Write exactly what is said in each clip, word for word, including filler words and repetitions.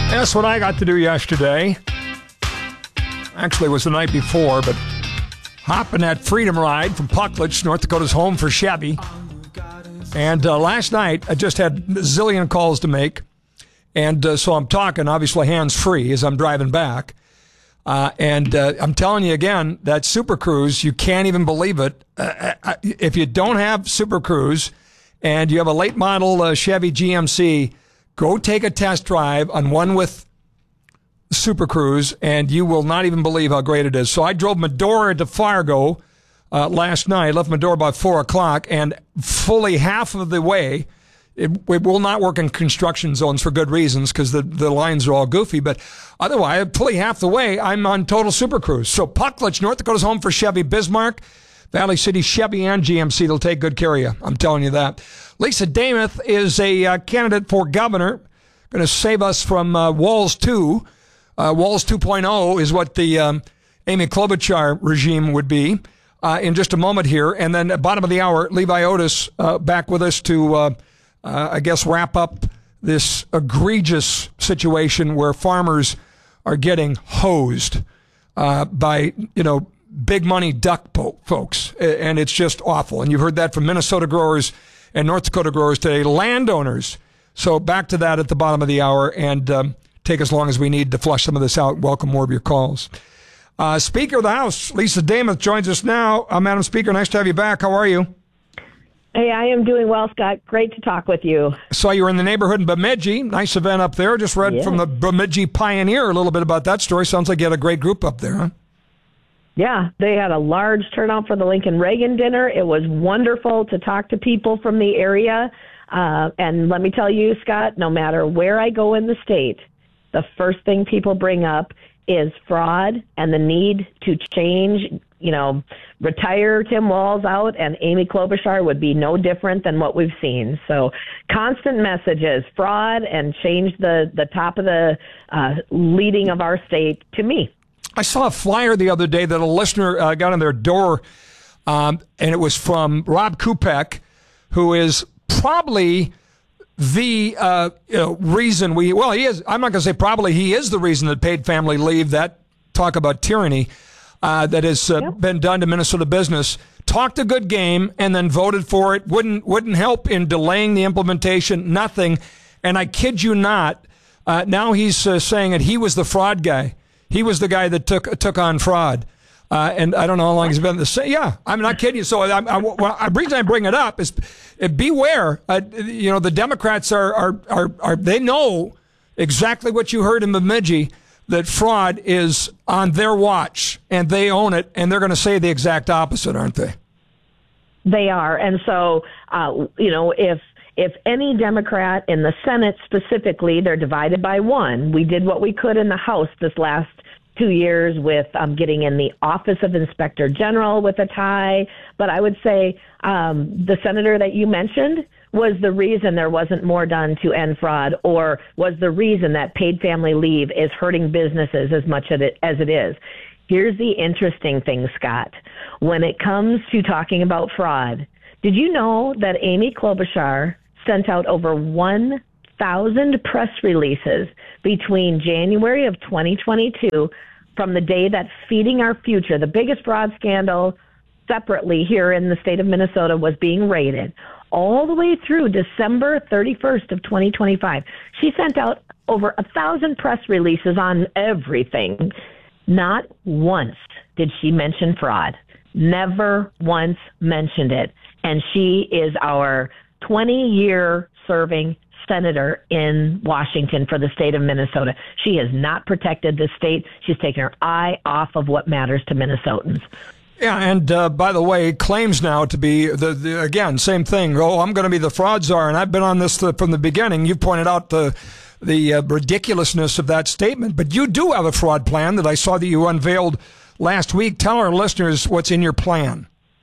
That's what I got to do yesterday. Actually, it was the night before, but hopping that Freedom Ride from Puckledge, North Dakota's home for Chevy. And uh, last night, I just had a zillion calls to make. And uh, so I'm talking, obviously, hands-free as I'm driving back. Uh, and uh, I'm telling you again, that Super Cruise, you can't even believe it. Uh, if you don't have Super Cruise and you have a late model uh, Chevy G M C, go take a test drive on one with Super Cruise, and you will not even believe how great it is. So I drove Medora to Fargo uh, last night, left Medora about four o'clock, and fully half of the way, it, it will not work in construction zones for good reasons because the, the lines are all goofy, but otherwise, fully half the way, I'm on total Super Cruise. So Puckledge, North Dakota's home for Chevy. Bismarck, Valley City, Chevy, and G M C, they'll take good care of you. I'm telling you that. Lisa Damuth is a uh, candidate for governor, going to save us from uh, Walls two. Uh, Walls two point oh is what the um, Amy Klobuchar regime would be uh, in just a moment here. And then at bottom of the hour, Levi Otis uh, back with us to, uh, uh, I guess, wrap up this egregious situation where farmers are getting hosed uh, by, you know, big money duck po- folks. And it's just awful. And you've heard that from Minnesota growers and North Dakota growers today, landowners. So back to that at the bottom of the hour, and um, take as long as we need to flush some of this out. Welcome more of your calls. Uh, Speaker of the House, Lisa Damuth, joins us now. Uh, Madam Speaker, nice to have you back. How are you? Hey, I am doing well, Scott. Great to talk with you. Saw you were in the neighborhood in Bemidji. Nice event up there. Just read yeah. from the Bemidji Pioneer a little bit about that story. Sounds like you had a great group up there, huh? Yeah, they had a large turnout for the Lincoln Reagan dinner. It was wonderful to talk to people from the area. Uh, and let me tell you, Scott, no matter where I go in the state, the first thing people bring up is fraud and the need to change, you know, retire Tim Walz out, and Amy Klobuchar would be no different than what we've seen. So constant messages, fraud, and change the, the top of the uh, leading of our state to me. I saw a flyer the other day that a listener uh, got on their door, um, and it was from Rob Kupek, who is probably the uh, you know, reason we, well, he is, I'm not going to say probably, he is the reason that paid family leave, that talk about tyranny uh, that has uh, yep. been done to Minnesota business, talked a good game and then voted for it, wouldn't, wouldn't help in delaying the implementation, nothing. And I kid you not, uh, now he's uh, saying that he was the fraud guy. He was the guy that took took on fraud. Uh, and I don't know how long he's been the same. Yeah, I'm not kidding you. So I, I, well, the reason I bring it up is uh, beware. Uh, you know, the Democrats are, are, are, are, they know exactly what you heard in Bemidji, that fraud is on their watch, and they own it, and they're going to say the exact opposite, aren't they? They are. And so, uh, you know, if If any Democrat in the Senate specifically, they're divided by one. We did what we could in the House this last two years with um, getting in the Office of Inspector General with a tie. But I would say um, the senator that you mentioned was the reason there wasn't more done to end fraud, or was the reason that paid family leave is hurting businesses as much as it, as it is. Here's the interesting thing, Scott. When it comes to talking about fraud, did you know that Amy Klobuchar sent out over one thousand press releases between January of twenty twenty-two, from the day that Feeding Our Future, the biggest fraud scandal separately here in the state of Minnesota, was being raided, all the way through December thirty-first of twenty twenty-five. She sent out over a thousand press releases on everything. Not once did she mention fraud. Never once mentioned it. And she is our twenty-year serving senator in Washington for the state of Minnesota. She has not protected this state. She's taken her eye off of what matters to Minnesotans. Yeah, and uh, by the way, claims now to be, the, the again, same thing. Oh, I'm going to be the fraud czar, and I've been on this the, from the beginning. You've pointed out the the uh, ridiculousness of that statement, but you do have a fraud plan that I saw that you unveiled last week. Tell our listeners what's in your plan.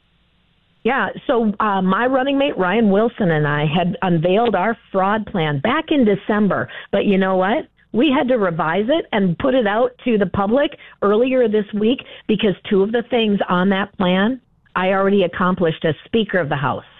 Yeah, so uh, my running mate, Ryan Wilson, and I had unveiled our fraud plan back in December. But you know what? We had to revise it and put it out to the public earlier this week because two of the things on that plan I already accomplished as Speaker of the House.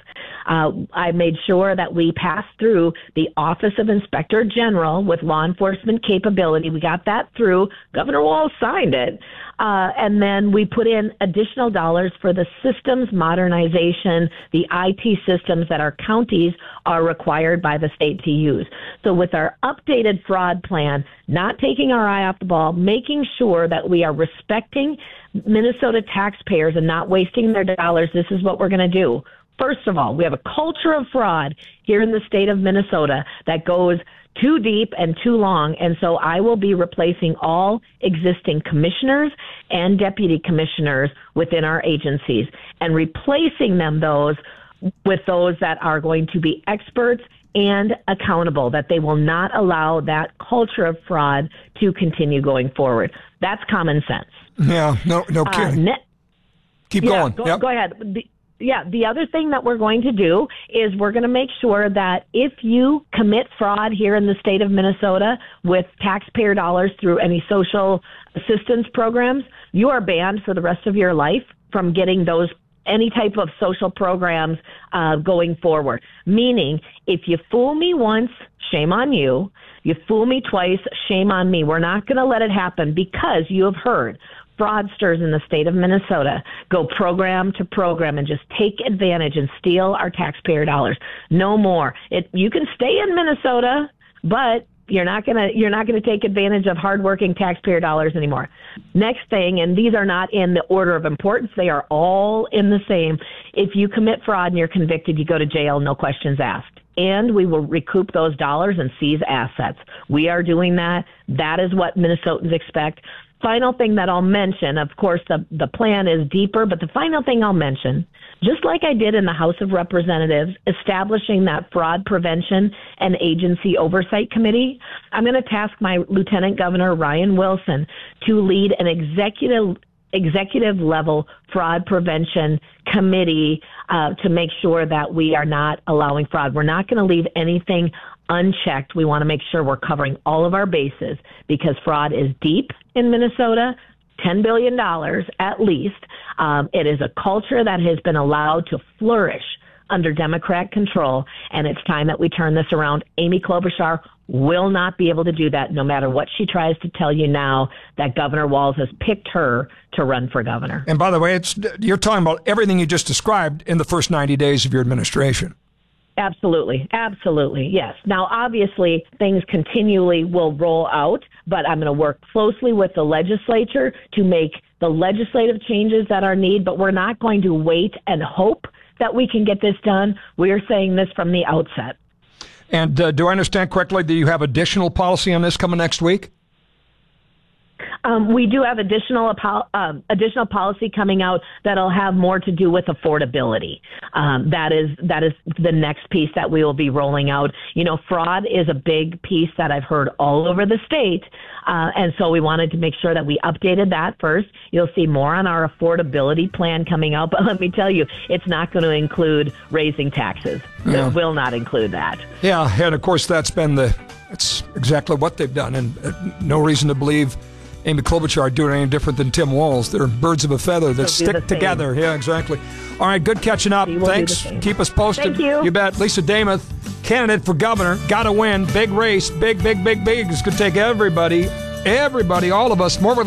Uh, I made sure that we passed through the Office of Inspector General with law enforcement capability. We got that through. Governor Walz signed it. Uh, and then we put in additional dollars for the systems modernization, the I T systems that our counties are required by the state to use. So with our updated fraud plan, not taking our eye off the ball, making sure that we are respecting Minnesota taxpayers and not wasting their dollars, this is what we're going to do. First of all, we have a culture of fraud here in the state of Minnesota that goes too deep and too long, and so I will be replacing all existing commissioners and deputy commissioners within our agencies and replacing them those with those that are going to be experts and accountable, that they will not allow that culture of fraud to continue going forward. That's common sense. Yeah, no, no kidding. Uh, ne- Keep yeah, going. Go, yep. go ahead. The, Yeah, the other thing that we're going to do is we're going to make sure that if you commit fraud here in the state of Minnesota with taxpayer dollars through any social assistance programs, you are banned for the rest of your life from getting those any type of social programs uh, going forward. Meaning, if you fool me once, shame on you. You fool me twice, shame on me. We're not going to let it happen because you have heard fraudsters in the state of Minnesota go program to program and just take advantage and steal our taxpayer dollars. No more. It, you can stay in Minnesota, but you're not gonna you're not gonna take advantage of hardworking taxpayer dollars anymore. Next thing, and these are not in the order of importance, they are all in the same. If you commit fraud and you're convicted, you go to jail, no questions asked. And we will recoup those dollars and seize assets. We are doing that. That is what Minnesotans expect. Final thing that I'll mention, of course, the, the plan is deeper, but the final thing I'll mention, just like I did in the House of Representatives, establishing that fraud prevention and agency oversight committee, I'm going to task my Lieutenant Governor Ryan Wilson to lead an executive executive level fraud prevention committee uh, to make sure that we are not allowing fraud. We're not going to leave anything unchecked. We want to make sure we're covering all of our bases because fraud is deep in Minnesota, ten billion dollars at least. Um, it is a culture that has been allowed to flourish under Democrat control, and it's time that we turn this around. Amy Klobuchar will not be able to do that no matter what she tries to tell you now that Governor Walz has picked her to run for governor. And by the way, it's you're talking about everything you just described in the first ninety days of your administration. Absolutely. Absolutely. Yes. Now, obviously, things continually will roll out, but I'm going to work closely with the legislature to make the legislative changes that are needed, but we're not going to wait and hope that we can get this done. We are saying this from the outset. And uh, do I understand correctly that you have additional policy on this coming next week? Um, we do have additional uh, additional policy coming out that'll have more to do with affordability. Um, that is that is the next piece that we will be rolling out. You know, fraud is a big piece that I've heard all over the state, uh, and so we wanted to make sure that we updated that first. You'll see more on our affordability plan coming out, but let me tell you, it's not going to include raising taxes. Yeah. It will not include that. Yeah, and of course that's been the it's exactly what they've done, and uh, no reason to believe Amy Klobuchar doing any different than Tim Walz. They're birds of a feather that stick together. Yeah, exactly. All right, good catching up. Thanks. Keep us posted. Thank you. You bet. Lisa Demuth, candidate for governor. Got to win. Big race. Big, big, big, big. It's going to take everybody, everybody, all of us. More with